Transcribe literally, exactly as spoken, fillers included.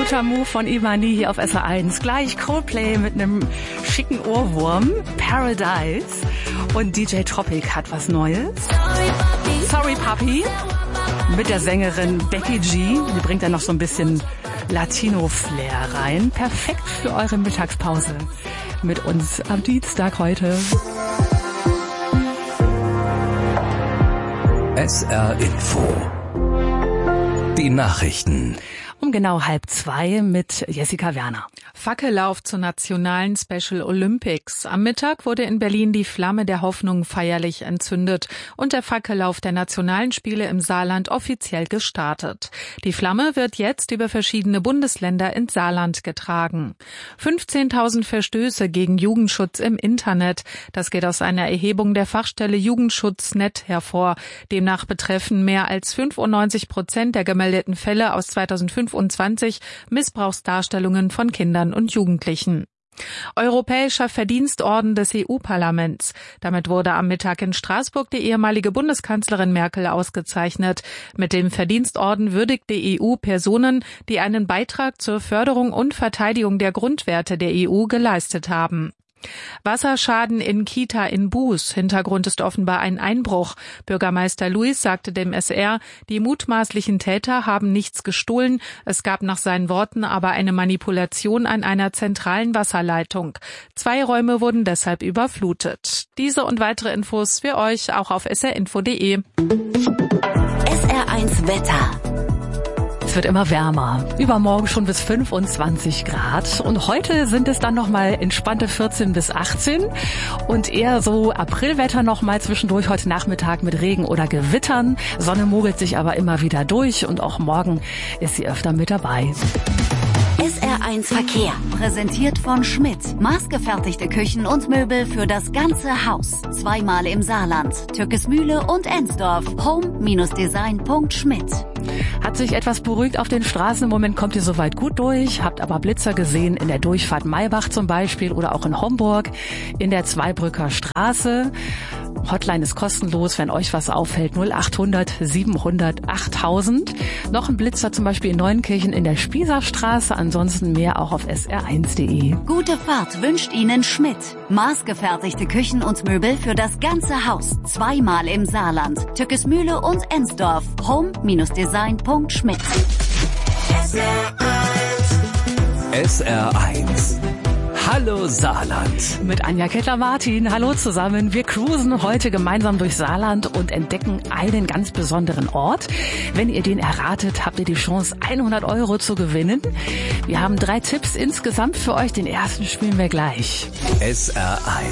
Guter Move von Imani hier auf S R eins. Gleich Coldplay mit einem schicken Ohrwurm, Paradise. Und D J Tropic hat was Neues. Sorry Papi mit der Sängerin Becky G. Die bringt dann noch so ein bisschen Latino-Flair rein. Perfekt für eure Mittagspause mit uns am Dienstag heute. S R Info. Die Nachrichten. Um genau halb zwei mit Jessica Werner. Fackellauf zur nationalen Special Olympics. Am Mittag wurde in Berlin die Flamme der Hoffnung feierlich entzündet und der Fackellauf der nationalen Spiele im Saarland offiziell gestartet. Die Flamme wird jetzt über verschiedene Bundesländer ins Saarland getragen. fünfzehntausend Verstöße gegen Jugendschutz im Internet. Das geht aus einer Erhebung der Fachstelle Jugendschutz Punkt net hervor. Demnach betreffen mehr als fünfundneunzig Prozent der gemeldeten Fälle aus zweitausendfünfundzwanzig Missbrauchsdarstellungen von Kindern und Jugendlichen. Europäischer Verdienstorden des E U-Parlaments. Damit wurde am Mittag in Straßburg die ehemalige Bundeskanzlerin Merkel ausgezeichnet. Mit dem Verdienstorden würdigt die E U Personen, die einen Beitrag zur Förderung und Verteidigung der Grundwerte der E U geleistet haben. Wasserschaden in Kita in Buß. Hintergrund ist offenbar ein Einbruch. Bürgermeister Luis sagte dem S R, die mutmaßlichen Täter haben nichts gestohlen. Es gab nach seinen Worten aber eine Manipulation an einer zentralen Wasserleitung. Zwei Räume wurden deshalb überflutet. Diese und weitere Infos für euch auch auf s r info punkt d e. S R eins Wetter. Es wird immer wärmer. Übermorgen schon bis fünfundzwanzig Grad. Und heute sind es dann nochmal entspannte vierzehn bis achtzehn. Und eher so Aprilwetter nochmal zwischendurch heute Nachmittag mit Regen oder Gewittern. Sonne mogelt sich aber immer wieder durch. Und auch morgen ist sie öfter mit dabei. S R eins Verkehr. Präsentiert von Schmidt. Maßgefertigte Küchen und Möbel für das ganze Haus. Zweimal im Saarland. Türkesmühle und Ensdorf. home Design Punkt schmidt. Hat sich etwas beruhigt auf den Straßen. Im Moment kommt ihr soweit gut durch. Habt aber Blitzer gesehen in der Durchfahrt Maybach zum Beispiel oder auch in Homburg in der Zweibrücker Straße. Hotline ist kostenlos, wenn euch was auffällt. null achthundert siebenhundert achttausend. Noch ein Blitzer zum Beispiel in Neuenkirchen in der Spießerstraße. Ansonsten mehr auch auf s r eins punkt d e. Gute Fahrt wünscht Ihnen Schmidt. Maßgefertigte Küchen und Möbel für das ganze Haus. Zweimal im Saarland. Türkesmühle und Ensdorf. home Design Punkt schmidt. S R eins. Hallo Saarland. Mit Anja Kettler-Martin. Hallo zusammen. Wir cruisen heute gemeinsam durch Saarland und entdecken einen ganz besonderen Ort. Wenn ihr den erratet, habt ihr die Chance, hundert Euro zu gewinnen. Wir haben drei Tipps insgesamt für euch. Den ersten spielen wir gleich. S R eins.